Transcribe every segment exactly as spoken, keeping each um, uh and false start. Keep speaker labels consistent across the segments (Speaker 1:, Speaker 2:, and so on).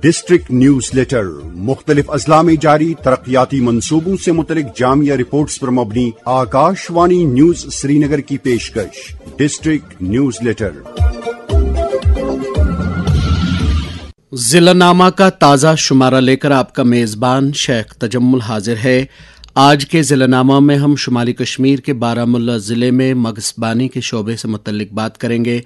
Speaker 1: District news letter मुख्तलिफ अजला में जारी तरक्याती मंसूबों से मुतलिक जामिया रिपोर्ट्स पर मबनी आकाशवाणी न्यूज श्रीनगर की पेशकश। District news letter.
Speaker 2: जिलानामा का ताज़ा शुमारा लेकर आपका मेज़बान शेख तजम्मुल हाजिर है। आज के जिलानामा में हम शुमाली कश्मीर के बारामुल्ला ज़िले में मगसबानी के शोबे से मुतल्लिक बात करेंगे।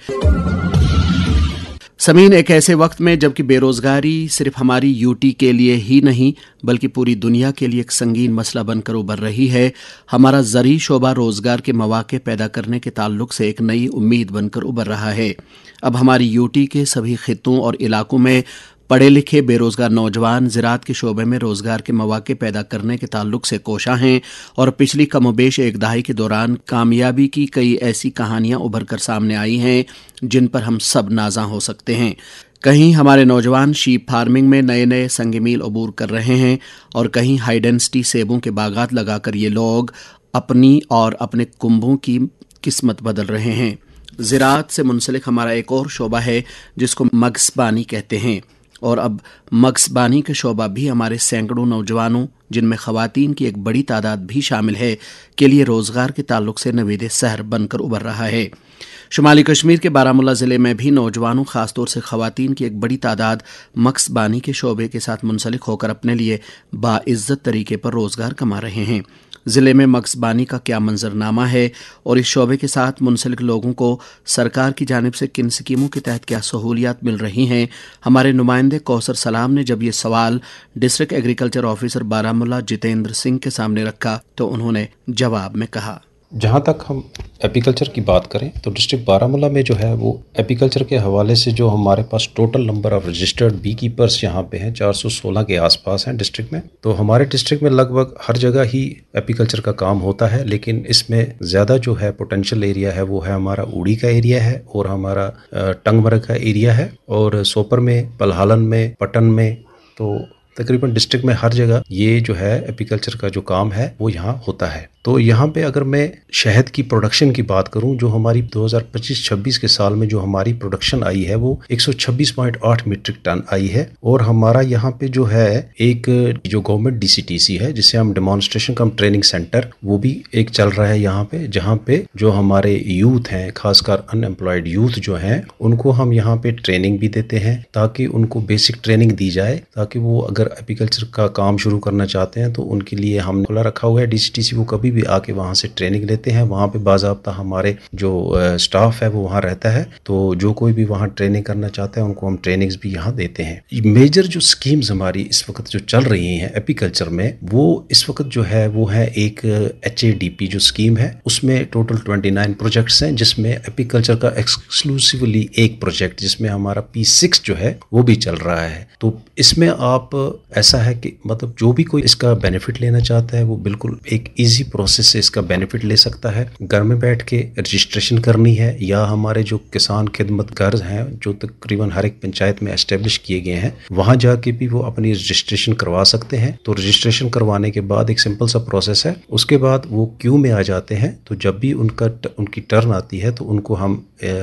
Speaker 2: समीन, एक ऐसे वक्त में जबकि बेरोज़गारी सिर्फ हमारी यूटी के लिए ही नहीं बल्कि पूरी दुनिया के लिए एक संगीन मसला बनकर उभर रही है, हमारा ज़री शोबा रोज़गार के मौके पैदा करने के ताल्लुक से एक नई उम्मीद बनकर उभर रहा है। अब हमारी यूटी के सभी खित्तों और इलाकों में पढ़े लिखे बेरोज़गार नौजवान ज़राअत के शोबे में रोज़गार के मौके पैदा करने के ताल्लुक से कोशा हैं और पिछली कमोबेश एक दहाई के दौरान कामयाबी की कई ऐसी कहानियां उभर कर सामने आई हैं जिन पर हम सब नाज़ा हो सकते हैं। कहीं हमारे नौजवान शीप फार्मिंग में नए नए संग मील अबूर कर रहे हैं और कहीं हाई डेंसिटी सेबों के बागात लगाकर ये लोग अपनी और अपने कुंभों की किस्मत बदल रहे हैं। ज़राअत से मुंसलिक हमारा एक और शोबा है जिसको मगसबानी कहते हैं और अब मगसबानी का शोबा भी हमारे सैकड़ों नौजवानों, जिनमें ख़वातीन की एक बड़ी तादाद भी शामिल है, के लिए रोज़गार के ताल्लुक से नवीद सहर बनकर उभर रहा है। शुमाली कश्मीर के बारामुल्ला ज़िले में भी नौजवानों, ख़ासतौर से ख़वातीन की एक बड़ी तादाद मगसबानी के शोबे के साथ मुंसलिक होकर अपने लिए बाइज़्ज़त तरीके पर रोज़गार कमा रहे हैं। ज़िले में मगसबानी का क्या मंजरनामा है और इस शोबे के साथ मुंसलिक लोगों को सरकार की जानिब से किन स्कीमों के तहत क्या सहूलियात मिल रही हैं, हमारे नुमाइंदे कौसर सलाम ने जब ये सवाल district agriculture officer Baramulla Jitendra Singh के सामने रखा तो उन्होंने जवाब में कहा,
Speaker 3: जहाँ तक हम एपीकल्चर की बात करें तो डिस्ट्रिक्ट बारामुल्ला में जो है वो एपीकल्चर के हवाले से जो हमारे पास total number of registered B keepers यहाँ पे हैं चार सौ सोलह के आसपास हैं डिस्ट्रिक्ट में। तो हमारे डिस्ट्रिक्ट में लगभग हर जगह ही एपीकल्चर का काम होता है, लेकिन इसमें ज़्यादा जो है पोटेंशियल एरिया है वो है हमारा उड़ी का एरिया है और हमारा टंगमरग का एरिया है और सोपर में, पलहालन में, पटन में, तो तकरीबन डिस्ट्रिक्ट में हर जगह ये जो है एपीकल्चर का जो काम है वो यहाँ होता है। तो यहाँ पे अगर मैं शहद की प्रोडक्शन की बात करूँ, जो हमारी दो हज़ार पच्चीस छब्बीस के साल में जो हमारी प्रोडक्शन आई है वो एक सौ छब्बीस पॉइंट आठ मीट्रिक टन आई है और हमारा यहाँ पे जो है एक जो गवर्नमेंट डीसीटीसी है जिसे हम डेमोन्स्ट्रेशन कम ट्रेनिंग सेंटर, वो भी एक चल रहा है यहाँ पे, जहाँ पे जो हमारे यूथ हैं, खासकर अनएम्प्लॉयड यूथ जो हैं, उनको हम यहाँ पे ट्रेनिंग भी देते हैं ताकि उनको बेसिक ट्रेनिंग दी जाए ताकि वो अगर एपीकल्चर का काम शुरू करना चाहते हैं तो उनके लिए हमने खुला रखा हुआ है डीसीटीसी, वो कभी भी आके वहाँ से ट्रेनिंग लेते हैं। वहाँ पे बाज़ाब्ता हमारे जो स्टाफ है वो वहाँ रहता है, तो जो कोई भी वहाँ ट्रेनिंग करना चाहता है उनको हम ट्रेनिंग्स भी यहाँ देते हैं। मेजर जो स्कीम्स हमारी इस वक्त जो चल रही हैं एपीकल्चर में, वो इस वक्त जो है वो है एक एच ए डी पी जो स्कीम है, उसमें टोटल उनतीस प्रोजेक्ट्स हैं जिसमें एपीकल्चर का एक्सक्लूसिवली एक प्रोजेक्ट जिसमें हमारा पी सिक्स जो है वो भी चल रहा है। तो इसमें आप ऐसा है कि मतलब जो भी कोई इसका बेनिफिट लेना चाहता है वो बिल्कुल एक इजी प्रोसेस से इसका बेनिफिट ले सकता है। घर में बैठ के रजिस्ट्रेशन करनी है या हमारे जो किसान खिदमत घर हैं जो तकरीबन हर एक पंचायत में एस्टेब्लिश किए गए हैं, वहां जाके भी वो अपनी रजिस्ट्रेशन करवा सकते हैं। तो रजिस्ट्रेशन करवाने के बाद एक सिंपल सा प्रोसेस है, उसके बाद वो क्यू में आ जाते हैं। तो जब भी उनका उनकी टर्न आती है तो उनको हम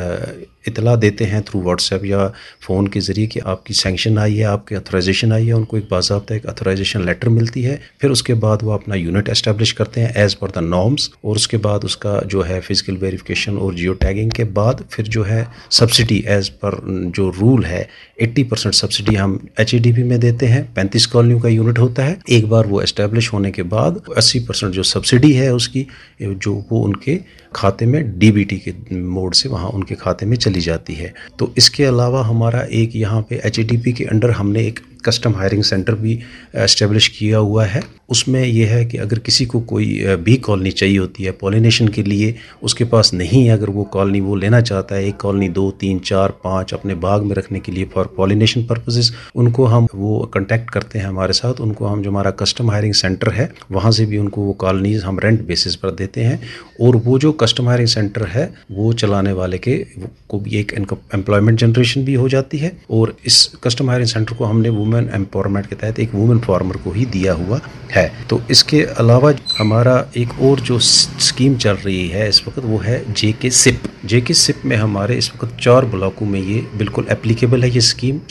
Speaker 3: इतला देते हैं थ्रू व्हाट्सएप या फ़ोन के ज़रिए कि आपकी सैंक्शन आई है, आपकी अथोराइजेशन आई है, उनको एक बाज़ाब्ता एक अथोराइजेशन लेटर मिलती है। फिर उसके बाद वो अपना यूनिट एस्टेब्लिश करते हैं एज़ पर द नॉर्म्स और उसके बाद उसका जो है फिजिकल वेरिफिकेशन और जियो टैगिंग के बाद फिर जो है सब्सिडी एज़ पर जो रूल है अस्सी परसेंट सब्सिडी हम एच ए डी पी में देते हैं। पैंतीस कॉलोनियों का यूनिट होता है। एक बार वो एस्टेब्लिश होने के बाद अस्सी परसेंट जो सब्सिडी है उसकी जो वो उनके खाते में डी बी टी के मोड से वहाँ उनके खाते में चली जाती है। तो इसके अलावा हमारा एक यहाँ पे एच ए डी पी के अंडर हमने एक कस्टम हायरिंग सेंटर भी एस्टेब्लिश किया हुआ है। उसमें यह है कि अगर किसी को कोई भी कॉलोनी चाहिए होती है पॉलिनेशन के लिए, उसके पास नहीं है, अगर वो कॉलोनी वो लेना चाहता है, एक कॉलोनी दो तीन चार पाँच अपने बाग में रखने के लिए फॉर पॉलिनेशन पर्पसेस, उनको हम वो कांटेक्ट करते हैं हमारे साथ। उनको हम जो हमारा कस्टम हायरिंग सेंटर है वहाँ से भी उनको वो कॉलोनीज हम रेंट बेसिस पर देते हैं और वो जो कस्टम हायरिंग सेंटर है वो चलाने वाले के को भी एक एम्प्लॉयमेंट जनरेशन भी हो जाती है। और इस कस्टम हायरिंग सेंटर को हमने वुमेन एम्पावरमेंट के तहत एक वुमेन फार्मर को ही दिया हुआ है। तो इसके अलावा हमारा एक और जो स्कीम चल रही है इस वक्त वो है जे के सिप। जे के सिप में हमारे इस वक्त चार ब्लॉकों में ये बिल्कुल एप्लीकेबल है ये स्कीम।